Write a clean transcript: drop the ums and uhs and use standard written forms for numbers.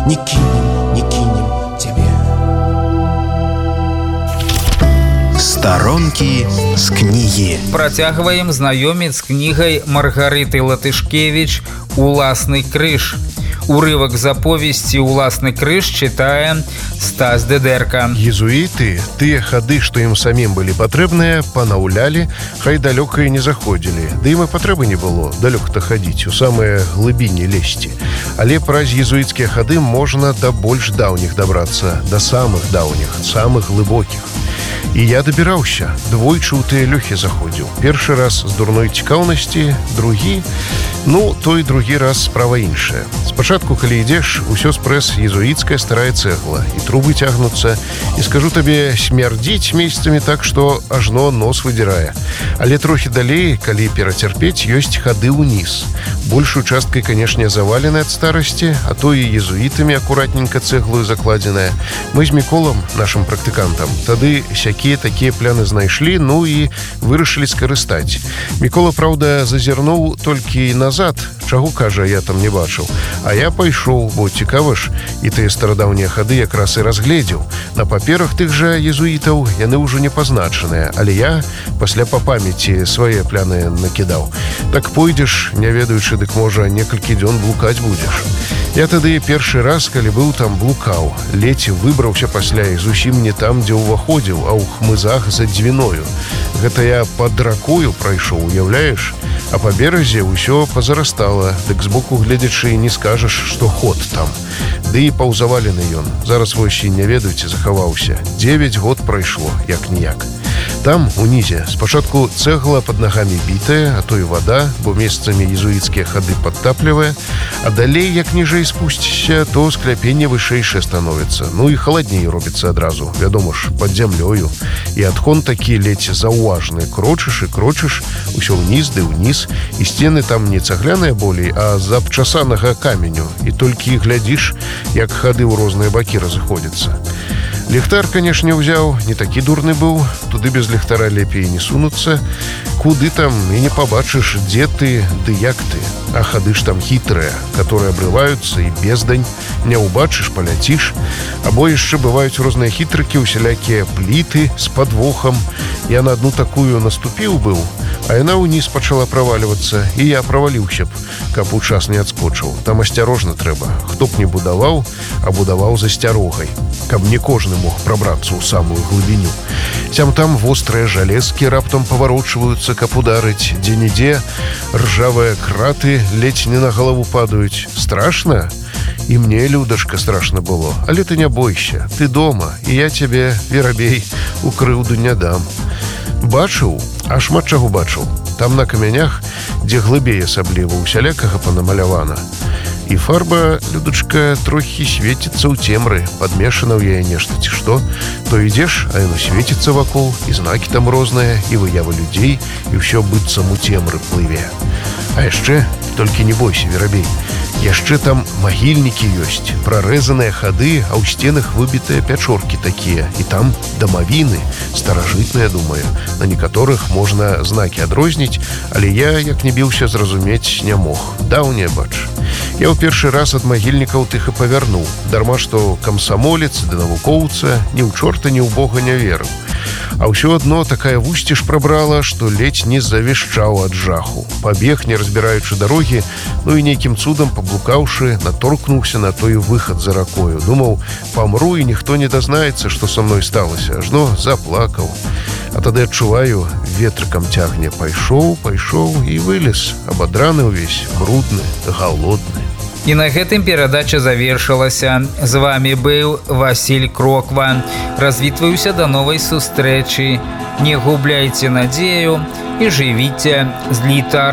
не кинем тебе. Старонкі з кнігі. Працягваем знаёміць з кнігай Маргарыты Латышкевіч «Уласны крыж». Урывак з аповесці «Уласны крыж» чытае Стас Дедерка. Езуіты, тыя хады, што ім самім былі патрэбныя, панаўлялі, хай далёка і не заходзілі. Ды ім і патрэбы не было далёка-то хадзіць, у самыя глыбіні лезці. Але праз езуіцкія хады можна да больш даўніх дабрацца, да самых даўніх, самых глыбокіх. І я дабіраўся, двойчы ў тыя лёхі заходзіў. Першы раз з дурной цікаўнасці, другі, той другі раз справа іншая. Спачатку, калі ідзеш, усё спрэс езуіцкая старая цэгла, і трубы цягнуцца, і скажу табе, смярдзіць месцамі так, што ажно нос выдзірае. Але трохі далей, калі перацярпець, ёсць хады ўніз. Большую часткай, канешне, завалены ад старасці, а то і езуітамі акуратненька цэглаю закладзеная. Мы з Міколам, нашым практыкантам, тады такія пляны знайшлі, і вырашылі скарыстаць. Мікола, праўда, зазірнуў толькі назад, чаго, кажа, я там не бачыў. А я пайшоў, бо цікава ж, і тыя старадаўнія хады якраз і разгледзеў. На паперах тых жа езуітаў яны ўжо не пазначаныя, але я пасля па памяці свае пляны накідаў. Так пойдзеш, не ведаючы, дык можа некалькі дзён блукаць будзеш. Я тады першы раз, калі быў там, блукаў. Ледзь выбраўся пасля і зусім не там, дзе ўваходзіў, а ў хмызах за Дзвіною. Гэта я пад ракою прайшоў, уяўляеш? А па беразе ўсё пазарастала, дык збоку гледзячы не скажаш, што ход там. Ды і паўзавалены ён. Зараз вось і не ведаеце, захаваўся. 9 год прайшло, як-ніяк. Там, унізе, спачатку цэгла пад нагамі бітая, а то і вада, бо месцамі езуіцкія хады падтаплівае, а далей, як ніжэй спусціся, то скляпенне вышэйшае становіцца. І халадней робіцца адразу, вядома ж, пад зямлёю. І адхон такі ледзь заўважны. Крочыш і крочыш, усё ўніз ды ўніз, і сцены там не цагляныя болей, а з абчасанага каменю. І толькі глядзіш, як хады ў розныя бакі разыходзяцца. Ліхтар, канешне, ўзяў, не такі дурны быў, туды без ліхтара лепей не сунуцца. Куды там і не пабачыш, дзе ты, ды як ты. А хады ж там хітрыя, которые абрываюцца і бездань, не ўбачыш, паляціш. Або яшчэ бываюць розныя хітрыкі, усялякія пліты з падвохам. Я на адну такую наступіў быў, а яна ўніз пачала правалівацца, і я праваліўся б, каб у час не адскочыў. Там асцярожна трэба. Хто б не будаваў, а будаваў з асцярогай, каб не кожны мог прабрацца ў самую глыбіню. Сям-там вострыя жалезкі раптам паварочваюцца, каб ударыць. Дзе-нідзе ржавыя краты ледзь не на галаву падаюць. Страшна? І мне, Людачка, страшна было. Але ты не бойся, ты дома, і я цябе, верабей, у крыўду не дам. Бачыў? А шмат чаго бачыў. Там на камянях, дзе глыбей асабліва, усялякага панамалявана. І фарба, Людачка, трохі свеціцца ў цемры, падмешана ў яе нешта, ці што. То ідзеш, а яно свеціцца вакол, і знакі там розныя, і выявы людзей, і ўсё быццам у цемры плыве. А яшчэ, толькі не бойся, верабей, яшчэ там магільнікі ёсць, прарэзаныя хады, а ў сценах выбітыя пячоркі такія, і там дамавіны, старажытныя, думаю. На некаторых можна знакі адрозніць, але я, як не біўся, зразумець не мог. Даўнія, бач. Я ў першы раз ад магільнікаў тых і павярнуў. Дарма, што камсамолец ды навукоўца ні ў чорта, ні ў Бога не верыў. А ўсё адно такая вусціш прабрала, што ледзь не завішчаў ад жаху. Пабег, не разбіраючы дарогі, і нейкім цудам, паблукаўшы, наторкнуўся на той выхад за ракою. Думаў, памру, і ніхто не дазнаецца, што са мной сталася. Ажно заплакаў. А тады адчуваю, ветрыкам цягне. Пайшоў і вылез, абадраны ўвесь, брудны, галодны. І на гэтым перадача завершылася. З вами быў Васіль Кроква. Развітваюся да новай сустрэчы. Не губляйце надзею і жывіце з літар.